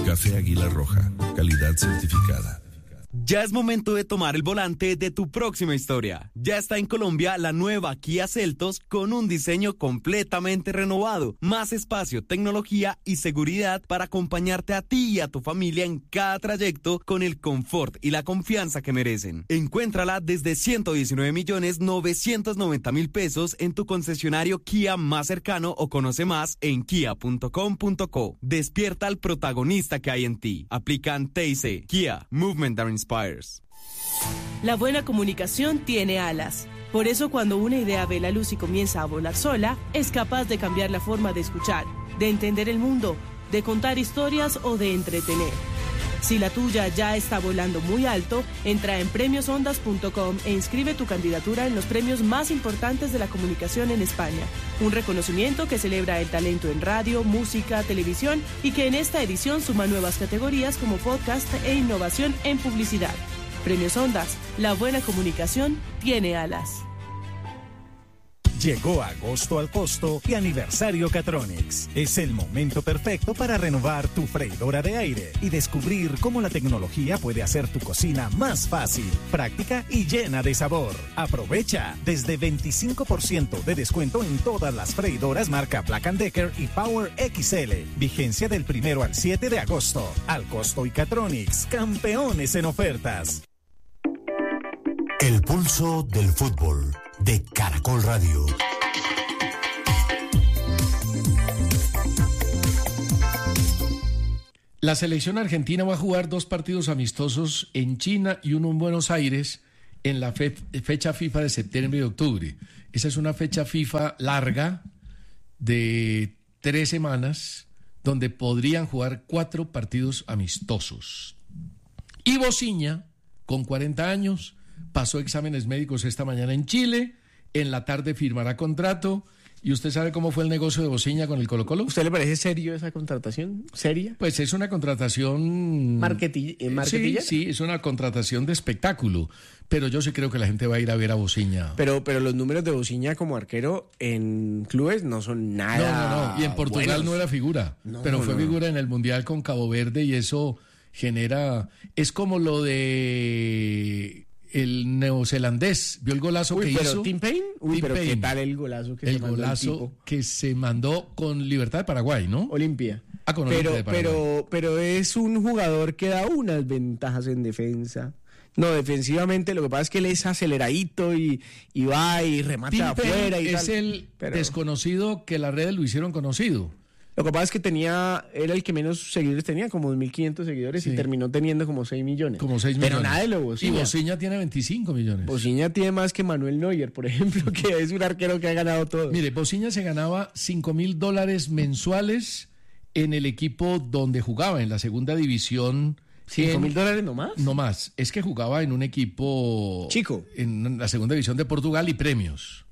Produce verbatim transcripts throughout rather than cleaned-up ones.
Café Águila Roja, calidad certificada. Ya es momento de tomar el volante de tu próxima historia. Ya está en Colombia la nueva Kia Seltos con un diseño completamente renovado, más espacio, tecnología y seguridad para acompañarte a ti y a tu familia en cada trayecto con el confort y la confianza que merecen. Encuéntrala desde ciento diecinueve millones novecientos noventa mil pesos en tu concesionario Kia más cercano o conoce más en kia punto com punto co. Despierta al protagonista que hay en ti. Aplican T I C. Kia, Movement that Inspires. La buena comunicación tiene alas. Por eso cuando una idea ve la luz y comienza a volar sola, es capaz de cambiar la forma de escuchar, de entender el mundo, de contar historias o de entretener. Si la tuya ya está volando muy alto, entra en premios ondas punto com e inscribe tu candidatura en los premios más importantes de la comunicación en España. Un reconocimiento que celebra el talento en radio, música, televisión y que en esta edición suma nuevas categorías como podcast e innovación en publicidad. Premios Ondas, la buena comunicación tiene alas. Llegó agosto al costo y aniversario Catronics. Es el momento perfecto para renovar tu freidora de aire y descubrir cómo la tecnología puede hacer tu cocina más fácil, práctica y llena de sabor. Aprovecha desde veinticinco por ciento de descuento en todas las freidoras marca Black and Decker y Power X L. Vigencia del primero al siete de agosto. Al costo y Catronics, campeones en ofertas. El pulso del fútbol de Caracol Radio. La selección argentina va a jugar dos partidos amistosos en China y uno en Buenos Aires en la fe- fecha FIFA de septiembre y octubre. Esa es una fecha FIFA larga de tres semanas donde podrían jugar cuatro partidos amistosos. Y Bociña, con cuarenta años, pasó exámenes médicos esta mañana en Chile, en la tarde firmará contrato. ¿Y usted sabe cómo fue el negocio de Bociña con el Colo-Colo? ¿Usted le parece serio esa contratación? ¿Seria? Pues es una contratación... Marketi- eh, ¿Marketilla? Sí, sí, es una contratación de espectáculo, pero yo sí creo que la gente va a ir a ver a Bociña. Pero, pero los números de Bociña como arquero en clubes no son nada No, no, no, y en Portugal buenos. no era figura, No, pero fue no, no. figura en el Mundial con Cabo Verde y eso genera... Es como lo de... El neozelandés, ¿vio el golazo Uy, que pero hizo? Tim Payne, uy, Tim pero Payne. qué tal el golazo que el se mandó golazo el tipo. que se mandó con Libertad de Paraguay, ¿no? Olimpia. Ah, con pero, Olimpia de Paraguay. pero, pero es un jugador que da unas ventajas en defensa. No, defensivamente lo que pasa es que él es aceleradito y, y va y remata Tim afuera y Payne es tal. el Pero- desconocido que las redes lo hicieron conocido. Lo que pasa es que tenía, era el que menos seguidores tenía, como dos mil quinientos seguidores, Sí. y terminó teniendo como seis millones. Como seis Pero millones. nada de lo Y Bociña. Bociña tiene veinticinco millones. Bociña tiene más que Manuel Neuer, por ejemplo, que es un arquero que ha ganado todo. Mire, Bociña se ganaba cinco mil dólares mensuales en el equipo donde jugaba, en la segunda división. ¿Cinco en- mil dólares nomás? No más, es que jugaba en un equipo... Chico. En la segunda división de Portugal y premios.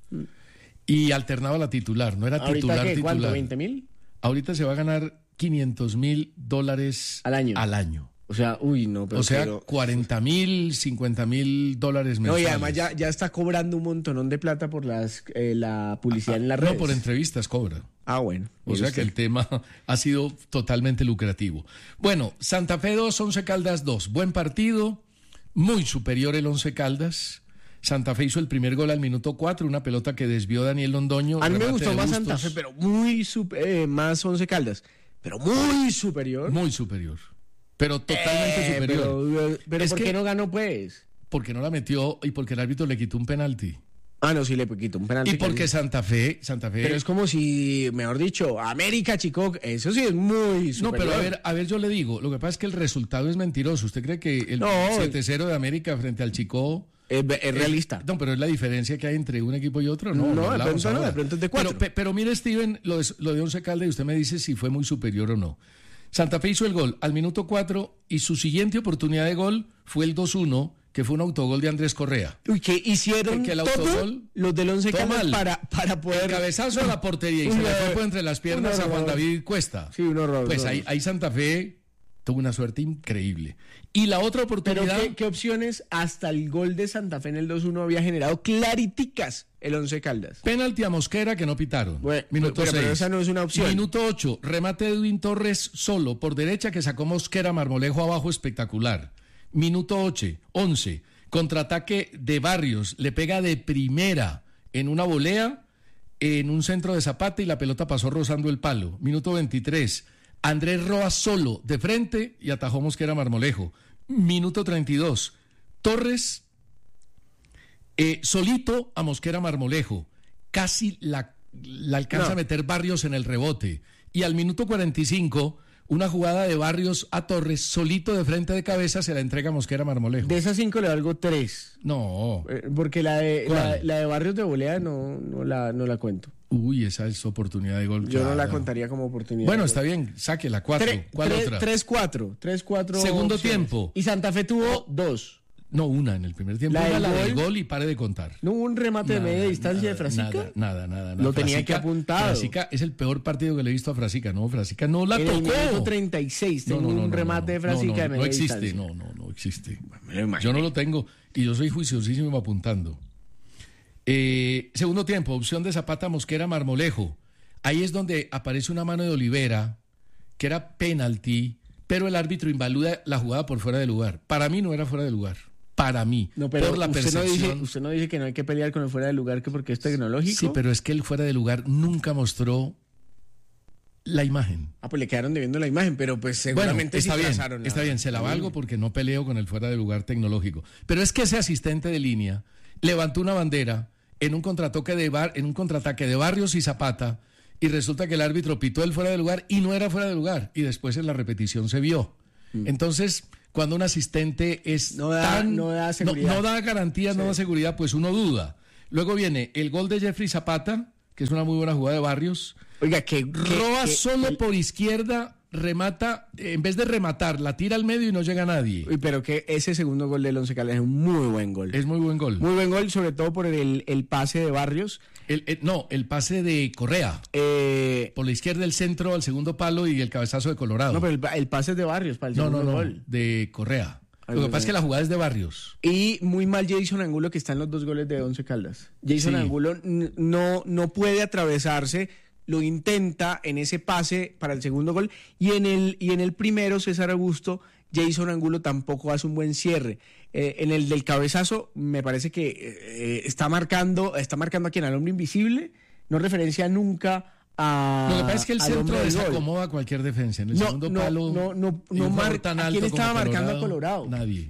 Y alternaba la titular, no era ¿Ahorita titular, qué? titular. ¿Cuánto? ¿veinte mil? Ahorita se va a ganar quinientos mil dólares Al año. Al año. O sea, uy, no, pero... O sea, pero- cuarenta mil, cincuenta mil dólares No, mensuales. y además ya, ya está cobrando un montonón de plata por las eh, la publicidad en las redes. No, por entrevistas cobra. Ah, bueno. O mire sea usted. que el tema ha sido totalmente lucrativo. Bueno, Santa Fe dos, Once Caldas dos. Buen partido, muy superior el Once Caldas. Santa Fe hizo el primer gol al minuto cuatro, una pelota que desvió Daniel Londoño. A mí me remate gustó de más Bustos. Santa Fe, pero muy super, eh, más Once Caldas, pero muy superior. Muy superior. Pero totalmente Eh, superior. Pero, pero Es ¿por que- qué no ganó, pues? Porque no la metió y porque el árbitro le quitó un penalti. Ah, no, sí le quitó un penalti. Y porque Santa Fe, Santa Fe... Pero es como si, mejor dicho, América, Chico, eso sí es muy superior. No, pero a ver, a ver, yo le digo, lo que pasa es que el resultado es mentiroso. ¿Usted cree que el No. siete cero de América frente al Chico... Es, es realista. No, pero es la diferencia que hay entre un equipo y otro. No, No, no de hablamos pronto no, ahora. de pronto es de cuatro. Pero, pe- pero mire, Steven, lo de, lo de Once Caldas y usted me dice si fue muy superior o no. Santa Fe hizo el gol al minuto cuatro y su siguiente oportunidad de gol fue el dos uno, que fue un autogol de Andrés Correa. Uy, que hicieron Que el todo autogol- los del Once todo Caldas mal. para, para poder... El cabezazo a la portería y Un se le horror. fue por entre las piernas Un a Juan horror. David Cuesta. Sí, un horror. Pues un ahí, horror. ahí Santa Fe Tuvo una suerte increíble. Y la otra oportunidad... Pero ¿qué, qué opciones hasta el gol de Santa Fe en el dos uno había generado clariticas el Once Caldas? Penalti a Mosquera que no pitaron. Bueno, Minuto pero, seis. pero esa no es una opción. Minuto ocho. Remate de Edwin Torres solo por derecha que sacó Mosquera, Marmolejo abajo, espectacular. Minuto ocho. once. Contraataque de Barrios. Le pega de primera en una volea, en un centro de Zapata y la pelota pasó rozando el palo. Minuto veintitrés. Andrés Roa solo de frente y atajó Mosquera Marmolejo. Minuto treinta y dos. Torres eh, solito a Mosquera Marmolejo. Casi la, la alcanza no. a meter Barrios en el rebote. Y al minuto cuarenta y cinco, una jugada de Barrios a Torres, solito de frente de cabeza, se la entrega a Mosquera Marmolejo. De esas cinco le valgo tres. No. Eh, porque la de, la, la de Barrios de volea no, no, la, no la cuento. Uy, esa es oportunidad de gol. Yo claro. no la contaría como oportunidad. Bueno, está bien, sáquela, cuatro. Tre, ¿Cuál tre, otra? tres cuatro. tres cuatro. Segundo opciones. tiempo. Y Santa Fe tuvo dos. No, una en el primer tiempo. La, una, del, la gol, del gol y pare de contar. ¿No hubo un remate nada, de media distancia nada, de Frasica? Nada, nada, nada. nada. Lo tenía Frasica, que apuntado. Frasica es el peor partido que le he visto a Frasica. No, Frasica no la en tocó. En el minuto treinta y seis tengo no, no, no, un remate de Frasica no, no, de media no existe, distancia. no, no, no existe. Bueno, yo no lo tengo y yo soy juiciosísimo apuntando. Eh, segundo tiempo, opción de Zapata, Mosquera, Marmolejo. Ahí es donde aparece una mano de Olivera, que era penalti, pero el árbitro invalida la jugada por fuera de lugar. Para mí no era fuera de lugar. Para mí, no, pero por la usted percepción. No dice, usted no dice que no hay que pelear con el fuera de lugar que porque es tecnológico. Sí, pero es que el fuera de lugar nunca mostró la imagen. Ah, pues le quedaron debiendo la imagen, pero pues seguramente bueno, está sí bien, trazaron. Está bien, se la valgo porque no peleo con el fuera de lugar tecnológico. Pero es que ese asistente de línea levantó una bandera en un contraataque de bar, en un contraataque de Barrios y Zapata. Y resulta que el árbitro pitó el fuera de lugar y no era fuera de lugar. Y después en la repetición se vio. Mm. Entonces, cuando un asistente es no da, tan... No da seguridad. No, no da garantía, sí. no da seguridad, pues uno duda. Luego viene el gol de Jeffrey Zapata, que es una muy buena jugada de Barrios. Oiga, que... Roa solo que, por izquierda, remata, en vez de rematar, la tira al medio y no llega a nadie. Uy, pero que ese segundo gol del Once Caldas es un muy buen gol. Es muy buen gol. Muy buen gol, sobre todo por el, el pase de Barrios. El, el, no, el pase de Correa. Eh, por la izquierda el centro al segundo palo y el cabezazo de Colorado. No, pero el, el pase es de Barrios para el no, segundo no, no, gol. de Correa. Lo que pasa es que la jugada es de Barrios. Y muy mal Jason Angulo, que está en los dos goles de Once Caldas. Jason sí. Angulo no, no puede atravesarse, lo intenta en ese pase para el segundo gol. Y en el, y en el primero, César Augusto, Jason Angulo tampoco hace un buen cierre. Eh, en el del cabezazo, me parece que eh, está marcando, está marcando a quien, al hombre invisible, no referencia nunca a. Lo que pasa es que el centro desacomoda cualquier defensa. En el no, segundo no, palo. No, no, no marca. ¿A quién estaba marcando a Colorado? Nadie.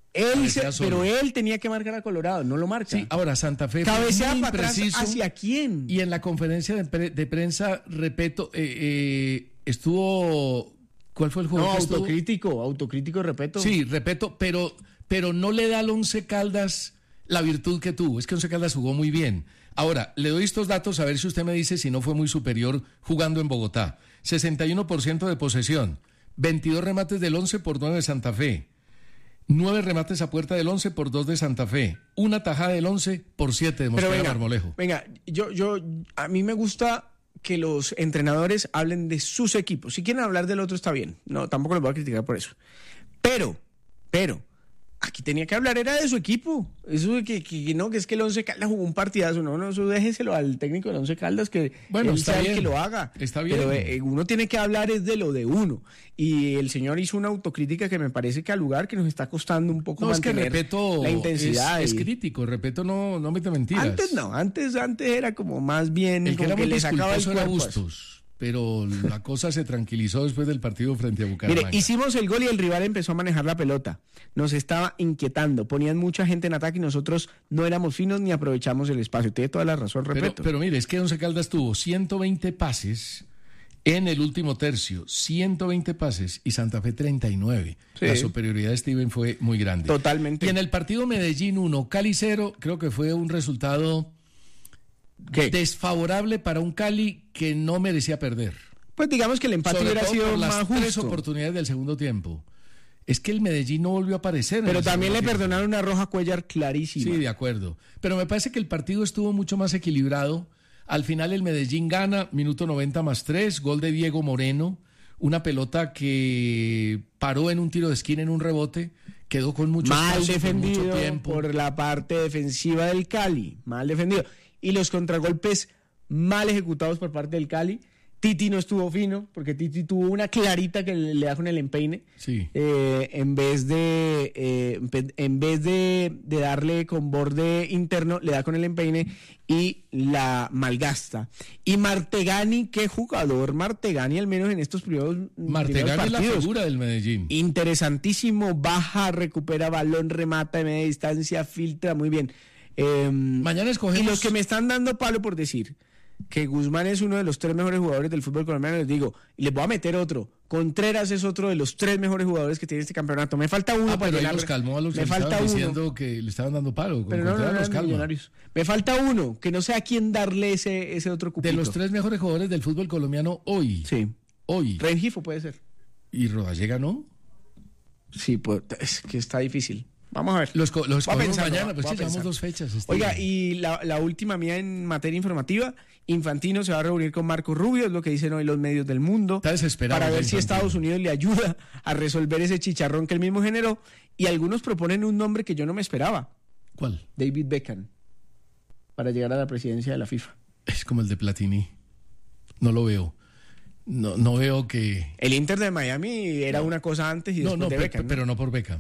Él se, pero él tenía que marcar a Colorado, no lo marca. Sí, ahora Santa Fe cabecea para atrás, ¿hacia quién? Y en la conferencia de, pre, de prensa, repito, eh, eh, estuvo. ¿Cuál fue el juego? No, que autocrítico, estuvo? autocrítico, repito. Sí, repito, pero, pero no le da al Once Caldas la virtud que tuvo. Es que Once Caldas jugó muy bien. Ahora, le doy estos datos a ver si usted me dice si no fue muy superior jugando en Bogotá. sesenta y uno por ciento de posesión, veintidós remates del Once por nueve de Santa Fe, nueve remates a puerta del Once por dos de Santa Fe, una tajada del Once por siete de Mosquera Marmolejo. Venga, yo, yo, a mí me gusta que los entrenadores hablen de sus equipos. Si quieren hablar del otro está bien, no, tampoco les voy a criticar por eso. Pero, pero, aquí tenía que hablar era de su equipo. Eso de que, que, que no, que es que el Once Caldas jugó un partidazo. No, no, eso déjeselo al técnico del Once Caldas que bueno, él está sea bien, el que lo haga. Está bien. Pero eh, uno tiene que hablar es de lo de uno. Y el señor hizo una autocrítica que me parece que al lugar que nos está costando un poco no, mantener es que Repeto la intensidad. Es, y... es crítico, Repeto no, no mete mentiras. Antes no, antes, antes era como más bien el que era que muy le sacaba el era cuerpo. Bustos. Pero la cosa se tranquilizó después del partido frente a Bucaramanga. Mire, hicimos el gol y el rival empezó a manejar la pelota. Nos estaba inquietando. Ponían mucha gente en ataque y nosotros no éramos finos ni aprovechamos el espacio. Tiene toda la razón, repito. Pero, pero mire, es que Once Caldas tuvo ciento veinte pases en el último tercio. ciento veinte pases y Santa Fe treinta y nueve. Sí. La superioridad de Steven fue muy grande. Totalmente. Y en el partido Medellín uno, Cali cero, creo que fue un resultado... ¿Qué? Desfavorable para un Cali que no merecía perder. Pues digamos que el empate Sobre hubiera todo sido por las más tres justo. oportunidades del segundo tiempo. Es que el Medellín no volvió a aparecer. Pero también le tiempo. perdonaron una roja Cuellar clarísima. Sí, de acuerdo. Pero me parece que el partido estuvo mucho más equilibrado. Al final el Medellín gana, minuto noventa más tres, gol de Diego Moreno. una pelota que paró en un tiro de esquina en un rebote, quedó con mucho mal espacio, defendido por mucho tiempo. por la parte defensiva del Cali, mal defendido. Y los contragolpes mal ejecutados por parte del Cali. Titi no estuvo fino, porque Titi tuvo una clarita que le, le da con el empeine. Sí. Eh, en vez de eh, en vez de, de darle con borde interno, le da con el empeine y la malgasta. Y Martegani, qué jugador Martegani, al menos en estos primeros, Martegani primeros partidos. Es la figura del Medellín. Interesantísimo, baja, recupera balón, remata de media distancia, filtra muy bien. Eh, Mañana escogemos... Y los que me están dando palo por decir que Guzmán es uno de los tres mejores jugadores del fútbol colombiano, les digo, y les voy a meter otro. Contreras es otro de los tres mejores jugadores que tiene este campeonato. Me falta uno ah, para pero llenar. Los calmó a los me que falta estaban uno. diciendo que le estaban dando palo. Pero no, no, no, los calma. Me falta uno, que no sé a quién darle ese, ese otro cupito. De los tres mejores jugadores del fútbol colombiano hoy. Sí. Hoy. Rengifo puede ser. ¿Y Rodallega no? Sí, pues es que está difícil. Vamos a ver. Los, los escogemos pensando, mañana, pues voy a que llevamos pensar. dos fechas. Este Oiga, día. y la, la última mía en materia informativa, Infantino se va a reunir con Marco Rubio, es lo que dicen hoy los medios del mundo. Está desesperado. Para ver si Infantino. Estados Unidos le ayuda a resolver ese chicharrón que él mismo generó. Y algunos proponen un nombre que yo no me esperaba. ¿Cuál? David Beckham, para llegar a la presidencia de la FIFA. Es como el de Platini. No lo veo. No, no veo que... El Inter de Miami era una cosa antes y No, después no, de pe- Beckham. ¿no? pero no por Beckham.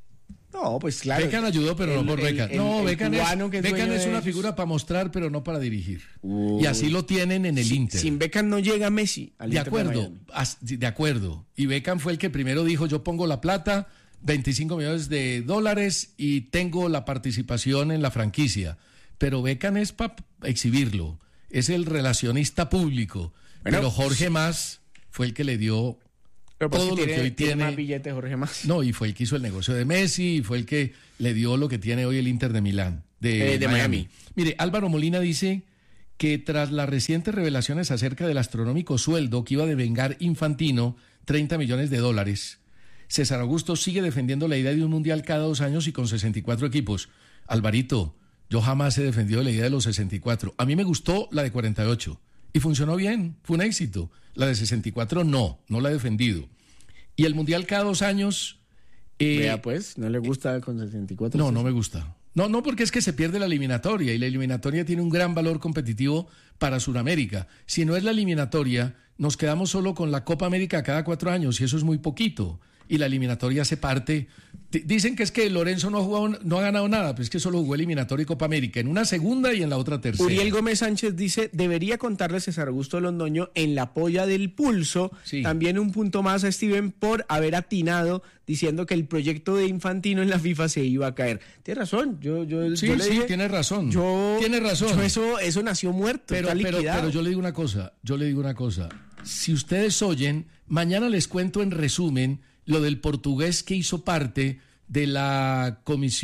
No, pues claro. Beckham ayudó, pero El- no por el- Beckham. el- no, el Beckham, cubano que es, es Beckham dueño es de una ellos. figura para mostrar, pero no para dirigir. Uy. Y así lo tienen en el Sin- Inter. Sin Beckham no llega Messi al De Inter acuerdo, Miami. as- de acuerdo. Y Beckham fue el que primero dijo, yo pongo la plata, veinticinco millones de dólares y tengo la participación en la franquicia. Pero Beckham es para exhibirlo, es el relacionista público. Bueno, pero Jorge Mas fue el que le dio Pero pues todo que lo tiene, que hoy tiene tiene. más billetes Jorge Mas. No, y fue el que hizo el negocio de Messi, y fue el que le dio lo que tiene hoy el Inter de Milán, de, Eh, de Miami. Miami. Mire, Álvaro Molina dice que tras las recientes revelaciones acerca del astronómico sueldo que iba a devengar Infantino, treinta millones de dólares, César Augusto sigue defendiendo la idea de un mundial cada dos años y con sesenta y cuatro equipos. Alvarito, yo jamás he defendido la idea de los sesenta y cuatro. A mí me gustó la de cuarenta y ocho y funcionó bien, fue un éxito. La de sesenta y cuatro no, no la he defendido. Y el mundial cada dos años... eh, Vea pues, no le gusta con sesenta y cuatro. no, no me gusta. No, no, porque es que se pierde la eliminatoria y la eliminatoria tiene un gran valor competitivo para Sudamérica. Si no es la eliminatoria, nos quedamos solo con la Copa América cada cuatro años y eso es muy poquito. Y la eliminatoria se parte. D- Dicen que es que Lorenzo no ha jugado, no ha ganado nada, pero es que solo jugó eliminatoria y Copa América, en una segunda y en la otra tercera. Uriel Gómez Sánchez dice, debería contarle César Augusto Londoño en la polla del pulso. Sí. También un punto más a Steven por haber atinado diciendo que el proyecto de Infantino en la FIFA se iba a caer. Tiene razón, yo, yo, Sí, yo le sí, dije, tiene razón. Yo, Tiene razón. yo eso, eso nació muerto, Pero, está pero, liquidado. pero yo le digo una cosa, yo le digo una cosa. Si ustedes oyen, mañana les cuento en resumen lo del portugués que hizo parte de la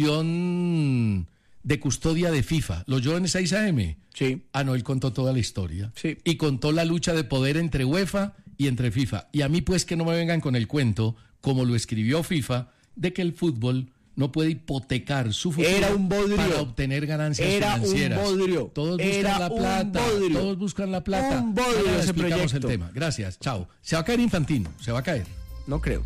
comisión de custodia de FIFA. ¿Lo oyó en seis A M? Sí. Ah, no, él contó toda la historia. Sí. Y contó la lucha de poder entre UEFA y entre FIFA. Y a mí pues que no me vengan con el cuento, como lo escribió FIFA, de que el fútbol no puede hipotecar su futuro Era un bodrio. para obtener ganancias Era un financieras. bodrio. Todos buscan Era la un plata. bodrio. Todos buscan la plata. Un bodrio Mañana ese explicamos proyecto. el tema. Gracias. Chao. Se va a caer Infantino. Se va a caer. No creo.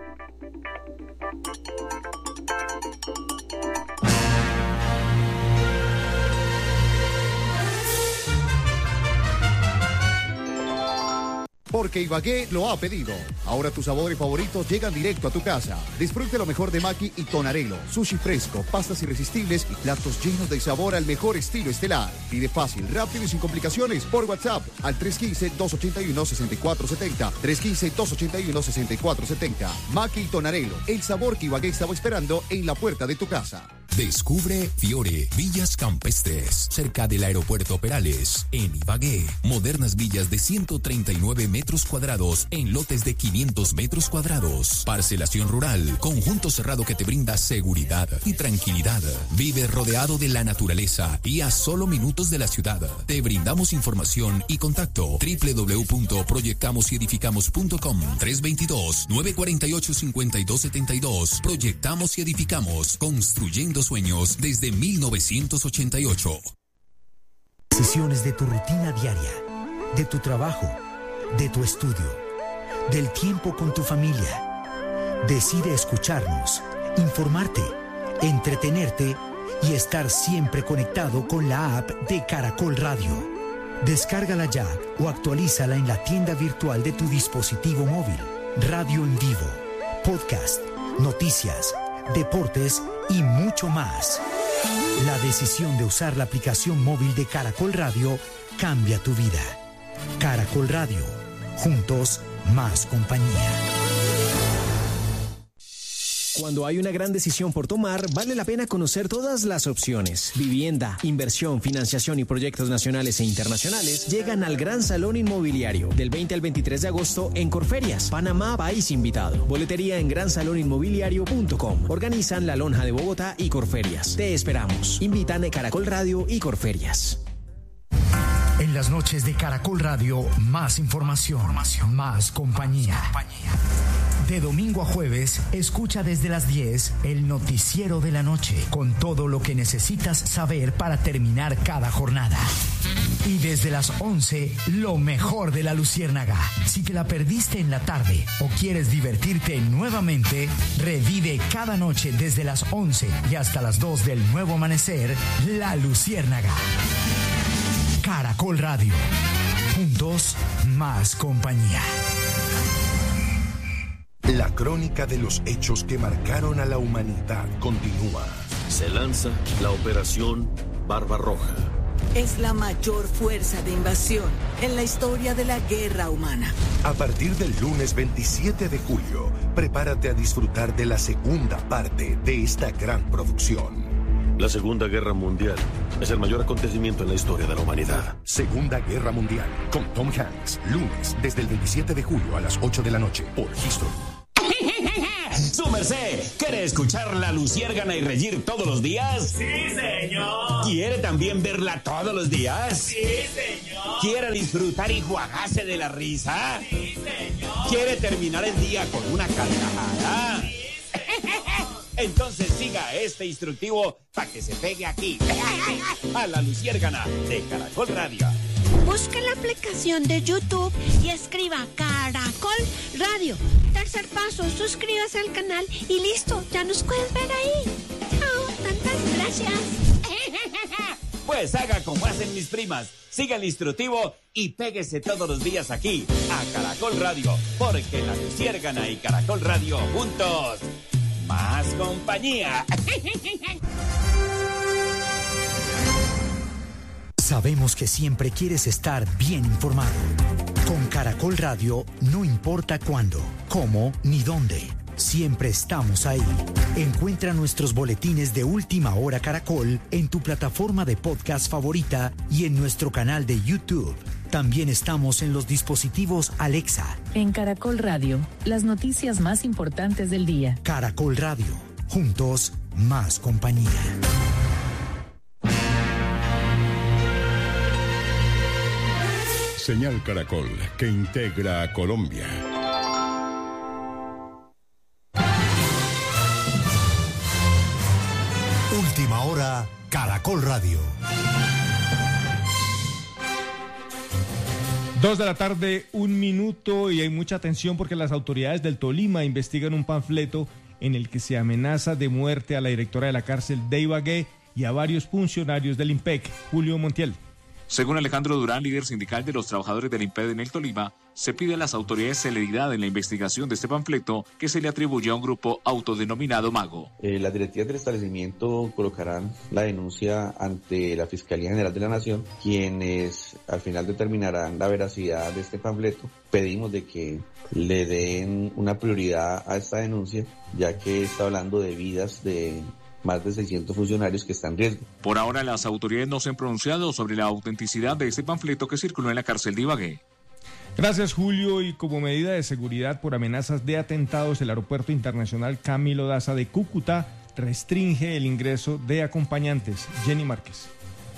Porque Ibagué lo ha pedido. Ahora tus sabores favoritos llegan directo a tu casa. Disfrute lo mejor de Maki y Tonarello. Sushi fresco, pastas irresistibles y platos llenos de sabor al mejor estilo estelar. Pide fácil, rápido y sin complicaciones por WhatsApp al tres uno cinco, dos ocho uno, seis cuatro siete cero. tres uno cinco, dos ocho uno, seis cuatro siete cero. Maki y Tonarello, el sabor que Ibagué estaba esperando en la puerta de tu casa. Descubre Fiore, Villas Campestres, cerca del aeropuerto Perales, en Ibagué. Modernas villas de ciento treinta y nueve metros cuadrados en lotes de quinientos metros cuadrados. Parcelación rural, conjunto cerrado que te brinda seguridad y tranquilidad. Vive rodeado de la naturaleza y a solo minutos de la ciudad. Te brindamos información y contacto doble u doble u doble u punto proyectamos y edificamos punto com tres dos dos, nueve cuatro ocho, cinco dos siete dos. Proyectamos y edificamos, construyendo sueños desde mil novecientos ochenta y ocho. Decisiones de tu rutina diaria, de tu trabajo, de tu estudio, del tiempo con tu familia. Decide escucharnos, informarte, entretenerte y estar siempre conectado con la app de Caracol Radio. Descárgala ya o actualízala en la tienda virtual de tu dispositivo móvil. Radio en vivo, podcast, noticias, deportes y mucho más. La decisión de usar la aplicación móvil de Caracol Radio cambia tu vida. Caracol Radio, juntos, más compañía. Cuando hay una gran decisión por tomar, vale la pena conocer todas las opciones. Vivienda, inversión, financiación y proyectos nacionales e internacionales llegan al Gran Salón Inmobiliario del veinte al veintitrés de agosto en Corferias, Panamá, país invitado. Boletería en gran salón inmobiliario punto com. Organizan La Lonja de Bogotá y Corferias. Te esperamos. Invitan a Caracol Radio y Corferias. En las noches de Caracol Radio, más información, información. Más compañía. Más compañía. De domingo a jueves, escucha desde las diez el noticiero de la noche, con todo lo que necesitas saber para terminar cada jornada. Y desde las once, lo mejor de la Luciérnaga. Si te la perdiste en la tarde o quieres divertirte nuevamente, revive cada noche desde las once y hasta las dos del nuevo amanecer, La Luciérnaga. Caracol Radio. Juntos, más compañía. La crónica de los hechos que marcaron a la humanidad continúa. Se lanza la Operación Barbarroja. Es la mayor fuerza de invasión en la historia de la guerra humana. A partir del lunes veintisiete de julio, prepárate a disfrutar de la segunda parte de esta gran producción. La Segunda Guerra Mundial es el mayor acontecimiento en la historia de la humanidad. Segunda Guerra Mundial, con Tom Hanks, lunes desde el veintisiete de julio a las ocho de la noche por History. ¡Su merced! ¿Quiere escuchar la Luciérgana y reír todos los días? ¡Sí, señor! ¿Quiere también verla todos los días? ¡Sí, señor! ¿Quiere disfrutar y juagarse de la risa? ¡Sí, señor! ¿Quiere terminar el día con una carcajada? ¡Sí, señor! Entonces siga este instructivo para que se pegue aquí, a la Luciérgana de Caracol Radio. Busque la aplicación de YouTube y escriba Caracol Radio. Tercer paso, suscríbase al canal y listo, ya nos puedes ver ahí. Chao, tantas gracias. Pues haga como hacen mis primas, siga el instructivo y péguese todos los días aquí, a Caracol Radio, porque la Luciérgana y Caracol Radio juntos, más compañía. Sabemos que siempre quieres estar bien informado. Con Caracol Radio, no importa cuándo, cómo ni dónde. Siempre estamos ahí. Encuentra nuestros boletines de Última Hora Caracol en tu plataforma de podcast favorita y en nuestro canal de YouTube. También estamos en los dispositivos Alexa. En Caracol Radio, las noticias más importantes del día. Caracol Radio, juntos, más compañía. Señal Caracol, que integra a Colombia. Última Hora, Caracol Radio. Dos de la tarde, un minuto, y hay mucha atención porque las autoridades del Tolima investigan un panfleto en el que se amenaza de muerte a la directora de la cárcel de Ibagué y a varios funcionarios del IMPEC. Julio Montiel. Según Alejandro Durán, líder sindical de los trabajadores del IMPED en el Tolima, se pide a las autoridades celeridad en la investigación de este panfleto que se le atribuye a un grupo autodenominado Mago. Eh, las directivas del establecimiento colocarán la denuncia ante la Fiscalía General de la Nación, quienes al final determinarán la veracidad de este panfleto. Pedimos de que le den una prioridad a esta denuncia, ya que está hablando de vidas de más de seiscientos funcionarios que están en riesgo. Por ahora, las autoridades no se han pronunciado sobre la autenticidad de este panfleto que circuló en la cárcel de Ibagué. Gracias, Julio. Y como medida de seguridad por amenazas de atentados, el Aeropuerto Internacional Camilo Daza de Cúcuta restringe el ingreso de acompañantes. Jenny Márquez.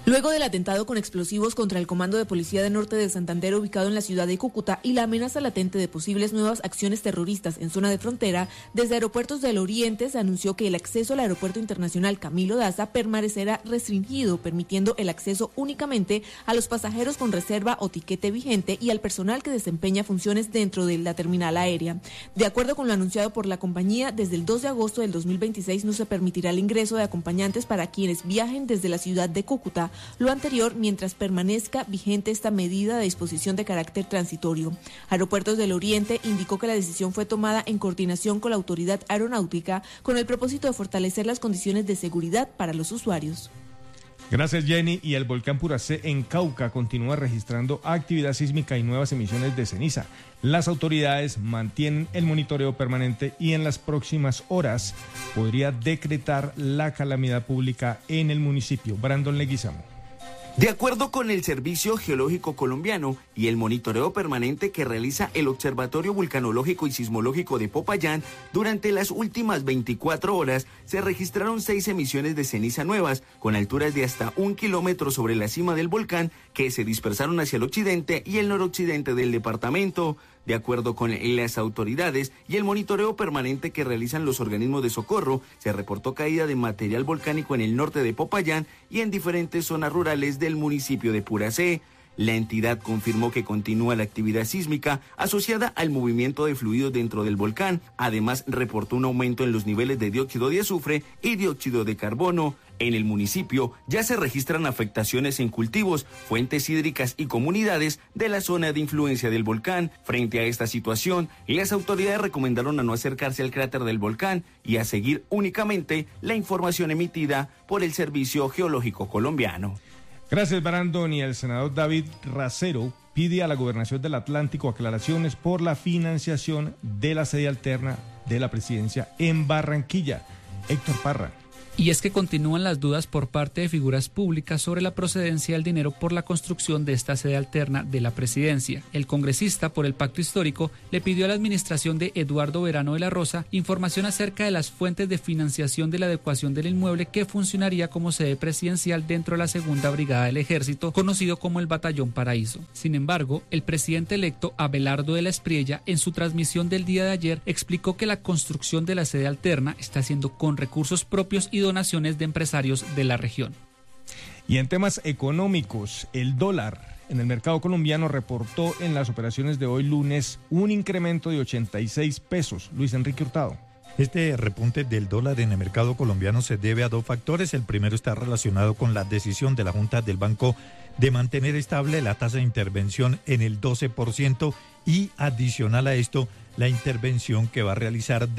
Luego del atentado con explosivos contra el Comando de Policía de Norte de Santander ubicado en la ciudad de Cúcuta y la amenaza latente de posibles nuevas acciones terroristas en zona de frontera, desde Aeropuertos del Oriente se anunció que el acceso al Aeropuerto Internacional Camilo Daza permanecerá restringido, permitiendo el acceso únicamente a los pasajeros con reserva o tiquete vigente y al personal que desempeña funciones dentro de la terminal aérea. De acuerdo con lo anunciado por la compañía, desde el dos de agosto del dos mil veintiséis no se permitirá el ingreso de acompañantes para quienes viajen desde la ciudad de Cúcuta. Lo anterior mientras permanezca vigente esta medida de disposición de carácter transitorio. Aeropuertos del Oriente indicó que la decisión fue tomada en coordinación con la autoridad aeronáutica con el propósito de fortalecer las condiciones de seguridad para los usuarios. Gracias, Jenny. Y el volcán Puracé en Cauca continúa registrando actividad sísmica y nuevas emisiones de ceniza. Las autoridades mantienen el monitoreo permanente y en las próximas horas podría decretar la calamidad pública en el municipio. Brandon Leguizamo. De acuerdo con el Servicio Geológico Colombiano y el monitoreo permanente que realiza el Observatorio Vulcanológico y Sismológico de Popayán, durante las últimas veinticuatro horas se registraron seis emisiones de ceniza nuevas, con alturas de hasta un kilómetro sobre la cima del volcán, que se dispersaron hacia el occidente y el noroccidente del departamento. De acuerdo con las autoridades y el monitoreo permanente que realizan los organismos de socorro, se reportó caída de material volcánico en el norte de Popayán y en diferentes zonas rurales del municipio de Puracé. La entidad confirmó que continúa la actividad sísmica asociada al movimiento de fluidos dentro del volcán. Además, reportó un aumento en los niveles de dióxido de azufre y dióxido de carbono. En el municipio ya se registran afectaciones en cultivos, fuentes hídricas y comunidades de la zona de influencia del volcán. Frente a esta situación, las autoridades recomendaron a no acercarse al cráter del volcán y a seguir únicamente la información emitida por el Servicio Geológico Colombiano. Gracias, Brandon. Y el senador David Racero pide a la Gobernación del Atlántico aclaraciones por la financiación de la sede alterna de la presidencia en Barranquilla. Héctor Parra. Y es que continúan las dudas por parte de figuras públicas sobre la procedencia del dinero por la construcción de esta sede alterna de la presidencia. El congresista por el Pacto Histórico le pidió a la administración de Eduardo Verano de la Rosa información acerca de las fuentes de financiación de la adecuación del inmueble que funcionaría como sede presidencial dentro de la Segunda Brigada del Ejército, conocido como el Batallón Paraíso. Sin embargo, el presidente electo Abelardo de la Espriella, en su transmisión del día de ayer, explicó que la construcción de la sede alterna está haciendo con recursos propios y donaciones de empresarios de la región. Y en temas económicos, el dólar en el mercado colombiano reportó en las operaciones de hoy lunes un incremento de ochenta y seis pesos. Luis Enrique Hurtado. Este repunte del dólar en el mercado colombiano se debe a dos factores. El primero está relacionado con la decisión de la Junta del Banco de mantener estable la tasa de intervención en el doce por ciento y adicional a esto, la intervención que va a realizar de